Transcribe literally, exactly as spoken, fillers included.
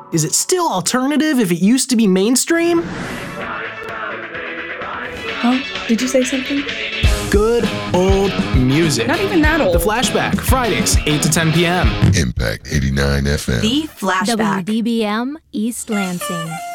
Is it still alternative if it used to be mainstream? Huh? Did you say something? Good old music. Not even that old. The Flashback, Fridays, eight to ten p.m. Impact eighty-nine F M. The Flashback. W D B M East Lansing.